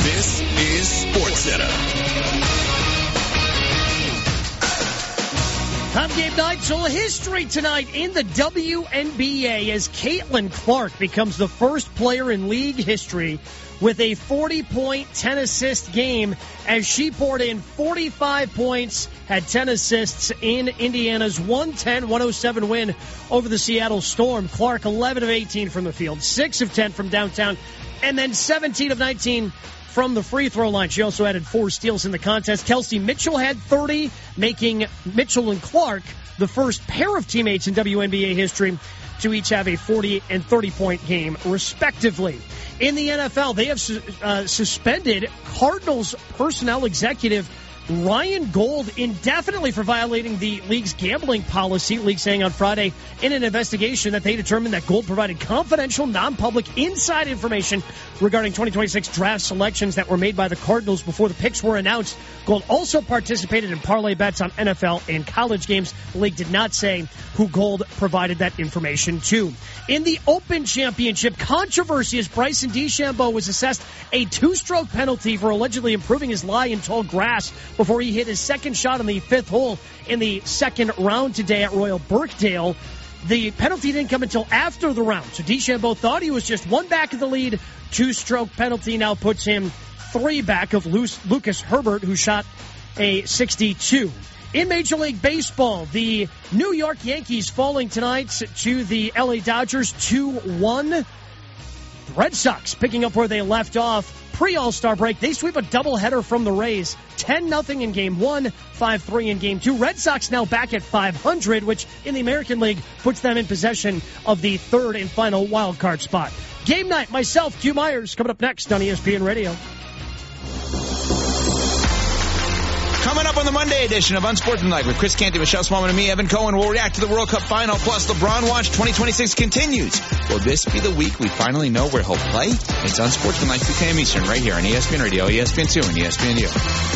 This is SportsCenter. Top game night, so history tonight in the WNBA as Caitlin Clark becomes the first player in league history with a 40-point, 10-assist game as she poured in 45 points, had 10 assists in Indiana's 110-107 win over the Seattle Storm. Clark 11 of 18 from the field, 6 of 10 from downtown, and then 17 of 19 from the free throw line. She also added 4 steals in the contest. Kelsey Mitchell had 30, making Mitchell and Clark the first pair of teammates in WNBA history to each have a 40 and 30-point game, respectively. In the NFL, they have suspended Cardinals personnel executive Ryan Gold indefinitely for violating the league's gambling policy. League saying on Friday in an investigation that they determined that Gold provided confidential, non-public, inside information regarding 2026 draft selections that were made by the Cardinals before the picks were announced. Gold also participated in parlay bets on NFL and college games. The league did not say who Gold provided that information to. In the Open Championship, controversy as Bryson DeChambeau was assessed a 2-stroke penalty for allegedly improving his lie in tall grass before he hit his second shot on the 5th hole in the second round today at Royal Birkdale. The penalty didn't come until after the round, so DeChambeau thought he was just 1 back of the lead. 2-stroke penalty now puts him 3 back of Lucas Herbert, who shot a 62. In Major League Baseball, the New York Yankees falling tonight to the LA Dodgers 2-1. The Red Sox picking up where they left off pre-All-Star break. They sweep a doubleheader from the Rays, 10-0 in Game 1, 5-3 in Game 2. Red Sox now back at 500, which in the American League puts them in possession of the 3rd and final wild card spot. Game night, myself, Q Myers, coming up next on ESPN Radio. Coming up on the Monday edition of Unsportsmanlike with Chris Canty, Michelle Smallman, and me, Evan Cohen, we'll react to the World Cup final, plus LeBron Watch 2026 continues. Will this be the week we finally know where he'll play? It's Unsportsmanlike 2 p.m. Eastern right here on ESPN Radio, ESPN2, and ESPNU.